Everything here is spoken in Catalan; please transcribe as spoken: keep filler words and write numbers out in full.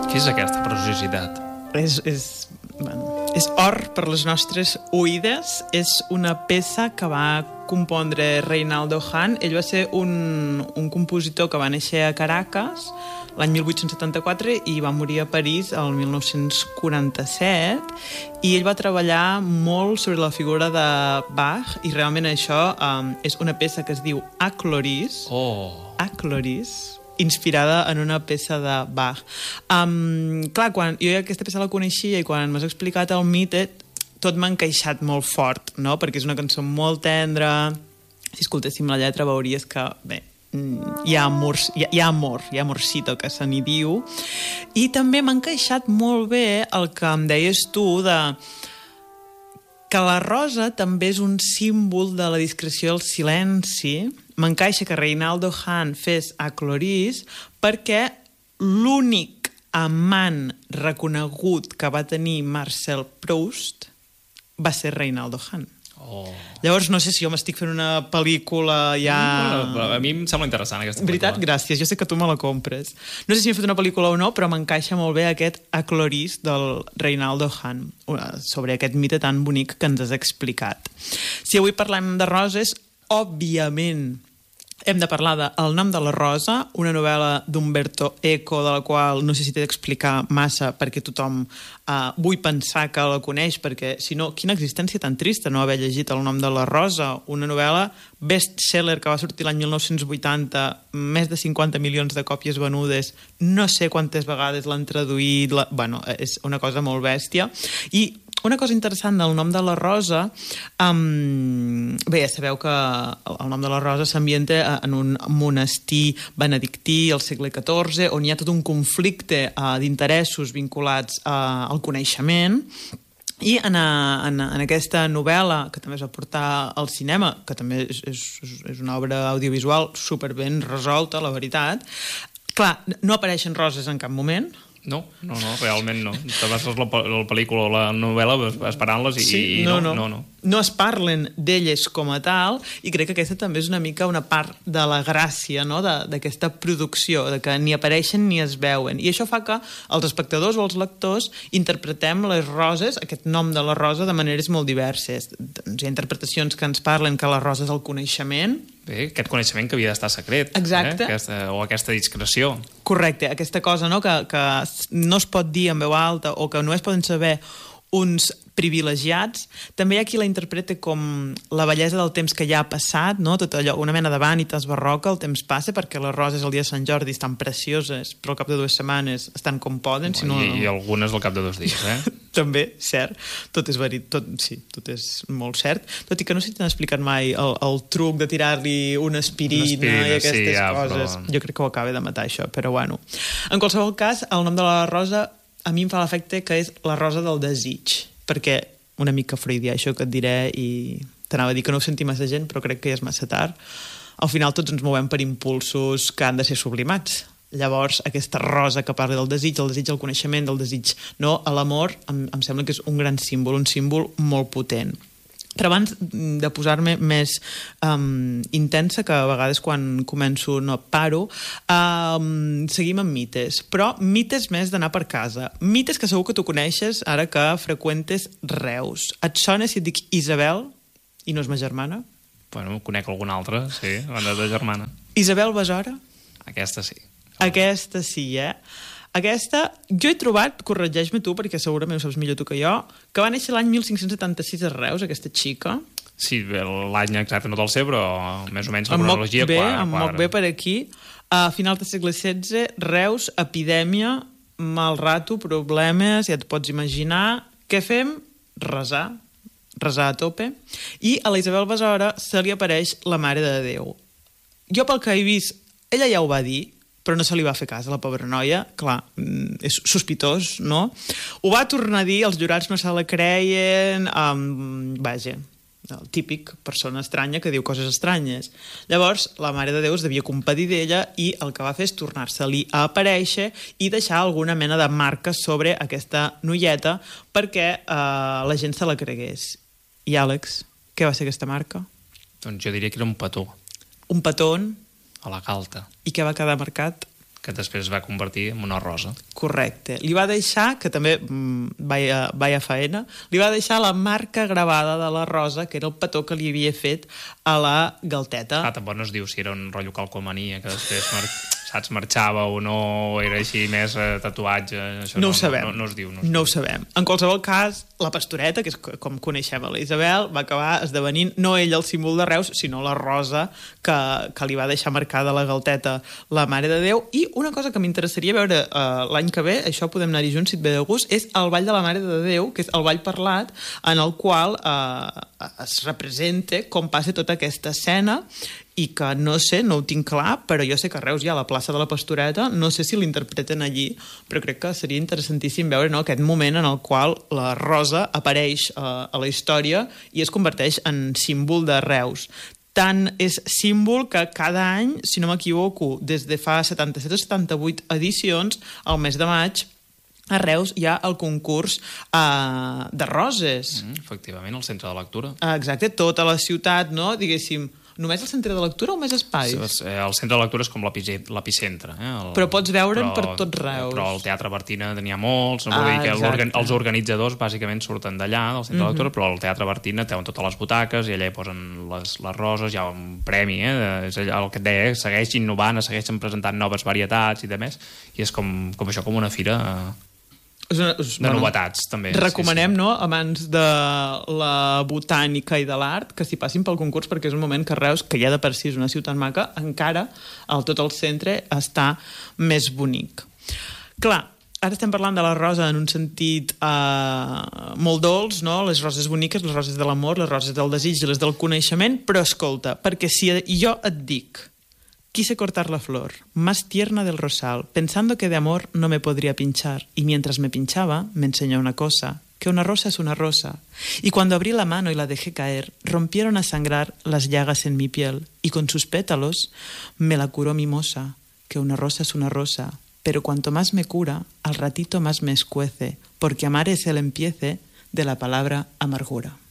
Què és aquesta preciositat? És, és, bueno, és or per les nostres oïdes. És una peça que va compondre Reynaldo Hahn. Ell va ser un, un compositor que va néixer a Caracas l'any mil vuit-cents setanta-quatre i va morir a París el mil nou-cents quaranta-set, i ell va treballar molt sobre la figura de Bach, i realment això um, és una peça que es diu Acloris. Oh. Acloris, inspirada en una peça de Bach. Um, clar, quan jo aquesta peça la coneixia i quan m'has explicat el mite, tot m'ha encaixat molt fort, no? Perquè és una cançó molt tendra. Si escoltéssim la lletra veuries que, bé, hi ha amor, hi ha, hi ha amor, hi ha amorcito, que se n'hi diu. I també m'ha encaixat molt bé el que em deies tu de que la rosa també és un símbol de la discreció i el silenci. M'encaixa que Reynaldo Hahn fes Acloris perquè l'únic amant reconegut que va tenir Marcel Proust va ser Reynaldo Hahn. Oh. Llavors, no sé si jo m'estic fent una pel·lícula ja... Bueno, a mi em sembla interessant aquesta pel·lícula. Veritat? Gràcies, jo sé que tu me la compres. No sé si m'he fet una pel·lícula o no, però m'encaixa molt bé aquest Acloris del Reynaldo Hahn, sobre aquest mite tan bonic que ens has explicat. Si avui parlem de roses, òbviament hem de parlar de El nom de la rosa, una novel·la d'Umberto Eco, de la qual no sé si t'he d'explicar massa perquè tothom eh, vull pensar que la coneix, perquè si no, quina existència tan trista no haver llegit El nom de la rosa, una novel·la best-seller que va sortir l'any mil nou-cents vuitanta, més de cinquanta milions de còpies venudes, no sé quantes vegades l'han traduït, la... bueno, és una cosa molt bèstia. I una cosa interessant del nom de la rosa, um, bé, ja sabeu que el nom de la rosa s'ambienta en un monestir benedictí al segle catorze, on hi ha tot un conflicte uh, d'interessos vinculats uh, al coneixement. I en, a, en, en aquesta novel·la, que també es va portar al cinema, que també és, és, és una obra audiovisual superben resolta, la veritat, clar, no apareixen roses en cap moment. No, no, no, realment no. Te vas la, la pel·lícula o la novel·la esperant-les i, sí, i no, no, no. no, no. No es parlen d'elles com a tal, i crec que aquesta també és una mica una part de la gràcia, no?, d'aquesta producció, de que ni apareixen ni es veuen. I això fa que els espectadors o els lectors interpretem les roses, aquest nom de la rosa, de maneres molt diverses. Hi ha interpretacions que ens parlen que la rosa és el coneixement. Bé, aquest coneixement que havia d'estar secret. Exacte. Eh? Aquesta, o aquesta discreció. Correcte, aquesta cosa, no?, que, que no es pot dir en veu alta o que només poden saber uns privilegiats. També hi ha qui la interpreta com la bellesa del temps que ja ha passat, no? Tot allò, una mena de vanitas barroca, el temps passa, perquè les roses el dia de Sant Jordi estan precioses, però al cap de dues setmanes estan com poden. Si no, I, I algunes al cap de dos dies, eh? També, cert. Tot és verit, tot, sí, tot és molt cert. Tot i que no sé si t'han explicat mai el, el truc de tirar-li una aspirina, una aspirina i aquestes sí, ja, coses. Però... Jo crec que ho acaba de matar, això, però bueno. En qualsevol cas, el nom de la rosa a mi em fa l'efecte que és la rosa del desig, perquè una mica freudià, això que et diré, i t'anava a dir que no ho senti massa gent, però crec que ja és massa tard. Al final tots ens movem per impulsos que han de ser sublimats. Llavors, aquesta rosa que parla del desig, el desig del coneixement, del desig no a l'amor, em, em sembla que és un gran símbol, un símbol molt potent. Però abans de posar-me més um, intensa, que a vegades quan començo no paro, um, seguim amb mites. Però mites més d'anar per casa. Mites que segur que tu coneixes ara que freqüentes Reus. Et sona si et dic Isabel i no és ma germana? Bueno, conec alguna altra, sí, banda de germana. Isabel Besora? Aquesta sí. Aquesta sí, eh? Aquesta, jo he trobat, corregeix-me tu, perquè segurament ho saps millor tu que jo, que va néixer l'any mil cinc-cents setanta-sis a Reus, aquesta xica. Sí, l'any exacte no te'l sé, però més o menys la em cronologia bé, quadra. Em moc bé per aquí. A finals del segle setze, Reus, epidèmia, mal rato, problemes, ja et pots imaginar. Què fem? Resar. Resar a tope. I a la Isabel Besora se li apareix la Mare de Déu. Jo, pel que he vist, ella ja ho va dir, però no se li va fer cas a la pobra noia. Clar, és sospitós, no? Ho va tornar a dir, els jurats no se la creien, um, vaja, el típic persona estranya que diu coses estranyes. Llavors, la Mare de Déu es devia compadir d'ella i el que va fer és tornar-se-li a aparèixer i deixar alguna mena de marca sobre aquesta noieta perquè uh, la gent se la cregués. I Àlex, què va ser aquesta marca? Doncs jo diria que era un petó. Un petó on? A la galta. I què va quedar marcat? que després es va convertir en una rosa. Correcte. Li va deixar, que també, mmm, vaya, vaya faena, li va deixar la marca gravada de la rosa, que era el petó que li havia fet a la galteta. Ah, tampoc no es diu si era un rotllo calcomania, que després, mar... saps, marxava o no, era així més eh, tatuatge... Això no, no ho sabem. No, no, no es diu. No, es no diu. ho sabem. En qualsevol cas, la pastoreta, que és com coneixem a la Isabel, va acabar esdevenint no ell el símbol de Reus, sinó la rosa que, que li va deixar marcada la galteta la Mare de Déu. I una cosa que m'interessaria veure uh, l'any que ve, això podem anar-hi junts si et ve de gust, és el Ball de la Mare de Déu, que és el ball parlat, en el qual uh, es representa com passa tota aquesta escena, i que no sé, no ho tinc clar, però jo sé que a Reus hi ha la plaça de la Pastoreta, no sé si l'interpreten allí, però crec que seria interessantíssim veure, no?, aquest moment en el qual la rosa apareix uh, a la història i es converteix en símbol de Reus. Tant és símbol que cada any, si no m'equivoco, des de fa setanta-set o setanta-vuit edicions, al mes de maig, a Reus hi ha el concurs uh, de roses. Mm, efectivament, al centre de lectura. Exacte, tota la ciutat, no?, diguéssim, només al centre de lectura o més espais? Sí, el centre de lectura és com l'epicentre. Eh? El... Però pots veure'n per tot Reus. Però el Teatre Bartina tenia molts, no ah, vull dir que organ... els organitzadors bàsicament surten d'allà, del centre mm -hmm. de lectura, però el Teatre Bartina té totes les butaques i allà hi posen les, les roses, hi ha un premi, eh? És el que et deia, eh? Segueix innovant, segueixen presentant noves varietats i de més, i és com, com això, com una fira... Eh? Una, us, de bueno, novetats, també. Recomanem, sí, sí. no?, amants de la botànica i de l'art, que s'hi passin pel concurs, perquè és un moment que Reus, que ja de per si és una ciutat maca, encara, al tot el centre, està més bonic. Clar, ara estem parlant de la rosa en un sentit eh, molt dolç, no?, les roses boniques, les roses de l'amor, les roses del desig i les del coneixement, però escolta, perquè si jo et dic quise cortar la flor, más tierna del rosal, pensando que de amor no me podría pinchar, y mientras me pinchaba, me enseñó una cosa, que una rosa es una rosa. Y cuando abrí la mano y la dejé caer, rompieron a sangrar las llagas en mi piel, y con sus pétalos me la curó mimosa, que una rosa es una rosa, pero cuanto más me cura, al ratito más me escuece, porque amar es el empiece de la palabra amargura.